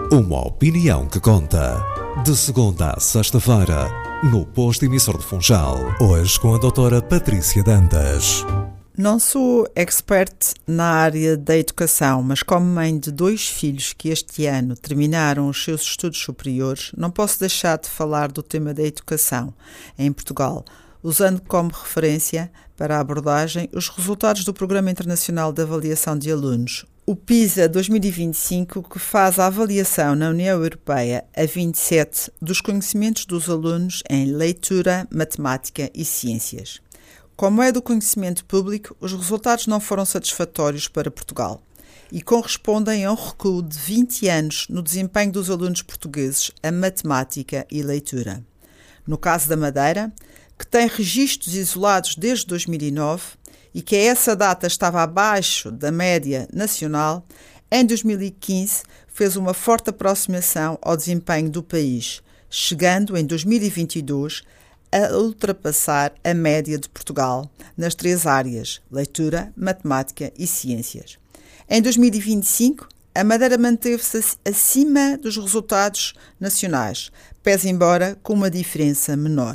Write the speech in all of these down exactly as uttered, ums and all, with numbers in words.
Uma opinião que conta. De segunda a sexta-feira, no Posto Emissor de Funchal. Hoje com a doutora Patrícia Dantas. Não sou expert na área da educação, mas como mãe de dois filhos que este ano terminaram os seus estudos superiores, não posso deixar de falar do tema da educação em Portugal, usando como referência para a abordagem os resultados do Programa Internacional de Avaliação de Alunos, o PISA dois mil e vinte e cinco, que faz a avaliação na União Europeia a vinte e sete dos conhecimentos dos alunos em leitura, matemática e ciências. Como é do conhecimento público, os resultados não foram satisfatórios para Portugal e correspondem a um recuo de vinte anos no desempenho dos alunos portugueses a matemática e leitura. No caso da Madeira, que tem registros isolados desde dois mil e nove e que a essa data estava abaixo da média nacional, em dois mil e quinze fez uma forte aproximação ao desempenho do país, chegando em dois mil e vinte e dois a ultrapassar a média de Portugal nas três áreas, leitura, matemática e ciências. Em dois mil e vinte e cinco, a Madeira manteve-se acima dos resultados nacionais, pese embora com uma diferença menor.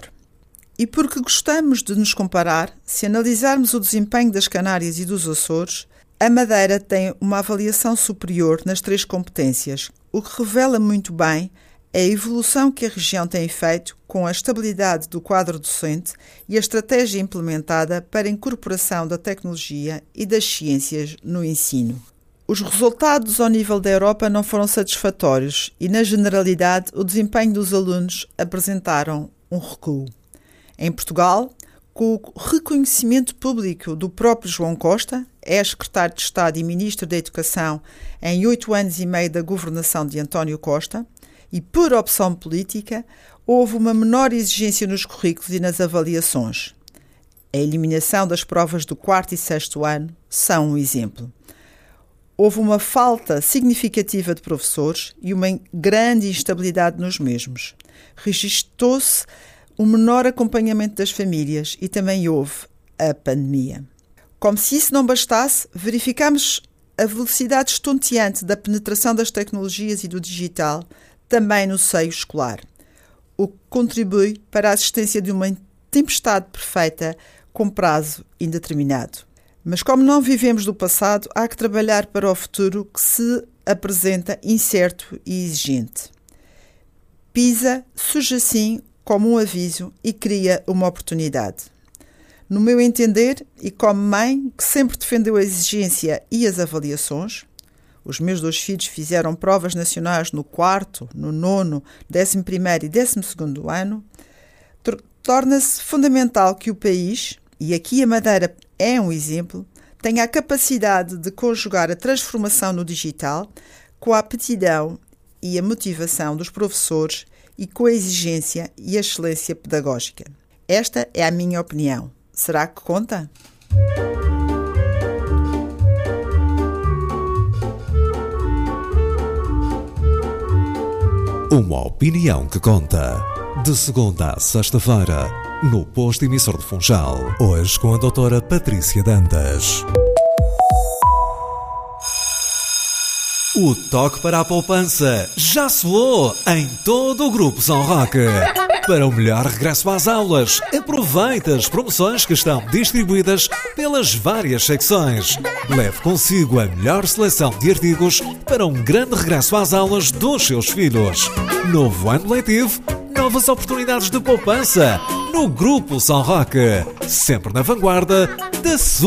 E porque gostamos de nos comparar, se analisarmos o desempenho das Canárias e dos Açores, a Madeira tem uma avaliação superior nas três competências, o que revela muito bem a evolução que a região tem feito com a estabilidade do quadro docente e a estratégia implementada para a incorporação da tecnologia e das ciências no ensino. Os resultados ao nível da Europa não foram satisfatórios e, na generalidade, o desempenho dos alunos apresentaram um recuo. Em Portugal, com o reconhecimento público do próprio João Costa, ex-secretário de Estado e Ministro da Educação em oito anos e meio da governação de António Costa, e por opção política, houve uma menor exigência nos currículos e nas avaliações. A eliminação das provas do quarto e sexto ano são um exemplo. Houve uma falta significativa de professores e uma grande instabilidade nos mesmos. Registou-se um menor acompanhamento das famílias e também houve a pandemia. Como se isso não bastasse, verificamos a velocidade estonteante da penetração das tecnologias e do digital também no seio escolar, o que contribui para a existência de uma tempestade perfeita com prazo indeterminado. Mas como não vivemos do passado, há que trabalhar para o futuro que se apresenta incerto e exigente. PISA surge assim como um aviso e cria uma oportunidade. No meu entender, e como mãe que sempre defendeu a exigência e as avaliações, os meus dois filhos fizeram provas nacionais no quarto, no nono, décimo primeiro e décimo segundo ano, torna-se fundamental que o país, e aqui a Madeira é um exemplo, tenha a capacidade de conjugar a transformação no digital com a aptidão e a motivação dos professores e com a exigência e a excelência pedagógica. Esta é a minha opinião. Será que conta? Uma opinião que conta. De segunda a sexta-feira, no Posto Emissor de Funchal. Hoje com a doutora Patrícia Dantas. O toque para a poupança já soou em todo o Grupo São Roque. Para o melhor regresso às aulas, aproveite as promoções que estão distribuídas pelas várias secções. Leve consigo a melhor seleção de artigos para um grande regresso às aulas dos seus filhos. Novo ano letivo, novas oportunidades de poupança no Grupo São Roque. Sempre na vanguarda da sua